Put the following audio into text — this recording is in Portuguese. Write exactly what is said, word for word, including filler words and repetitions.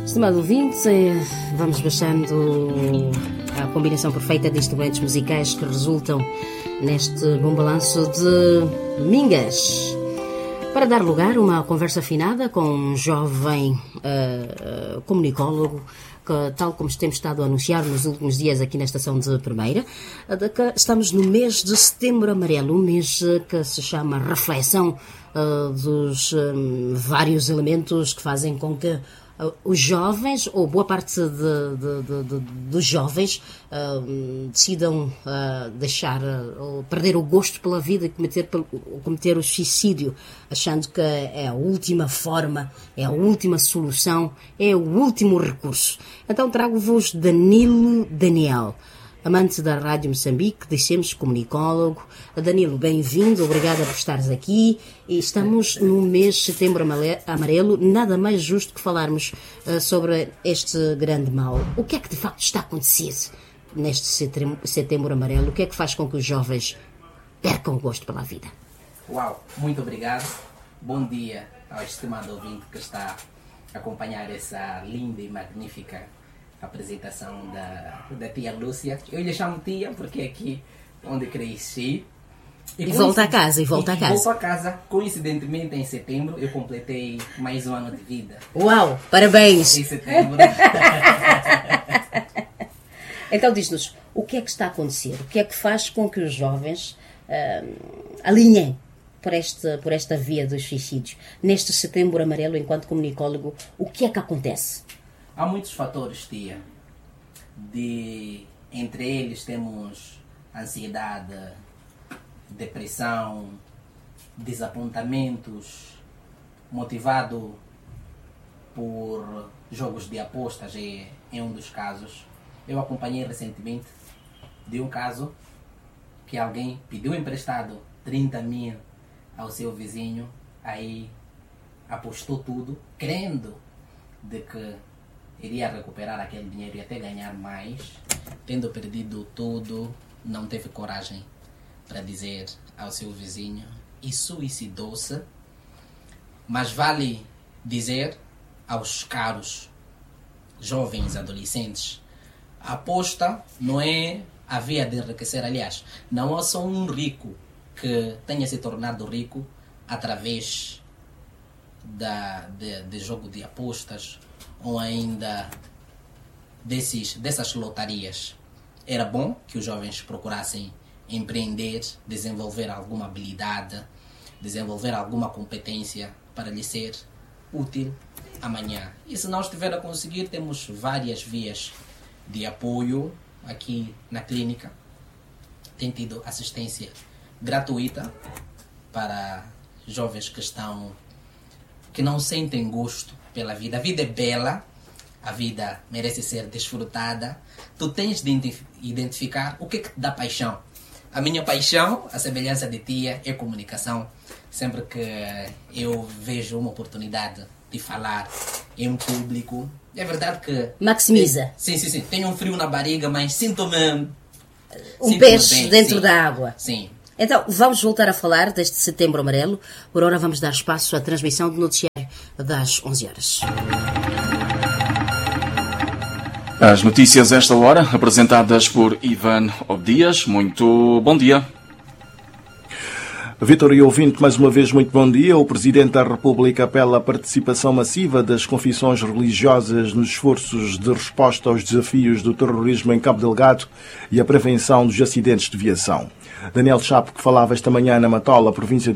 Estimado ouvinte, vamos baixando a combinação perfeita de instrumentos musicais que resultam neste bom balanço de Mingas, para dar lugar a uma conversa afinada com um jovem uh, comunicólogo que, tal como temos estado a anunciar nos últimos dias aqui na Estação de Primeira, de que estamos no mês de Setembro Amarelo, um mês que se chama Reflexão uh, dos um, vários elementos que fazem com que Uh, os jovens, ou boa parte de, de, de, de, dos jovens, uh, decidam uh, deixar, uh, ou perder o gosto pela vida e cometer, cometer o suicídio, achando que é a última forma, é a última solução, é o último recurso. Então trago-vos Danilo Daniel, amante da Rádio Moçambique, dissemos comunicólogo. Danilo, bem-vindo, obrigada por estares aqui. E estamos no mês de Setembro Amarelo, nada mais justo que falarmos uh, sobre este grande mal. O que é que de facto está a acontecer neste setembro, setembro Amarelo? O que é que faz com que os jovens percam o gosto pela vida? Uau, muito obrigado. Bom dia ao estimado ouvinte que está a acompanhar essa linda e magnífica apresentação da, da tia Lúcia. Eu lhe chamo tia porque é aqui onde cresci. E, e volta a casa, e volta e, a casa. Volto a casa. Coincidentemente, em setembro, eu completei mais um ano de vida. Uau, parabéns! Em setembro. Então diz-nos, o que é que está a acontecer? O que é que faz com que os jovens uh, alinhem por, este, por esta via dos suicídios? Neste Setembro Amarelo, enquanto comunicólogo, o que é que acontece? Há muitos fatores, tia. De, entre eles temos ansiedade, depressão, desapontamentos, motivado por jogos de apostas, é, é um dos casos. Eu acompanhei recentemente de um caso que alguém pediu emprestado trinta mil ao seu vizinho, aí apostou tudo, crendo de que iria recuperar aquele dinheiro e até ganhar mais. Tendo perdido tudo, não teve coragem para dizer ao seu vizinho e suicidou-se. Mas vale dizer aos caros jovens adolescentes, a aposta não é a via de enriquecer. Aliás, não há só um rico que tenha se tornado rico através da, de, de jogo de apostas ou ainda desses, dessas lotarias. Era bom que os jovens procurassem empreender, desenvolver alguma habilidade, desenvolver alguma competência para lhe ser útil amanhã. E se não estiver a conseguir, temos várias vias de apoio aqui na clínica. Tem tido assistência gratuita para jovens que estão, que não sentem gosto pela vida. A vida é bela, a vida merece ser desfrutada. Tu tens de identificar o que é que te dá paixão. A minha paixão, a semelhança de tia, é comunicação. Sempre que eu vejo uma oportunidade de falar em público, é verdade que... Maximiza. Sim, sim, sim. Tenho um frio na barriga, mas sinto-me... Um sinto peixe bem, dentro sim, da água. Sim. Então, vamos voltar a falar deste Setembro Amarelo. Por ora vamos dar espaço à transmissão do noticiário das onze horas. As notícias a esta hora, apresentadas por Ivan Obdias. Muito bom dia. Vítor e ouvinte, mais uma vez, muito bom dia. O Presidente da República apela à participação massiva das confissões religiosas nos esforços de resposta aos desafios do terrorismo em Cabo Delgado e a prevenção dos acidentes de viação. Daniel Chapo, que falava esta manhã na Matola, província de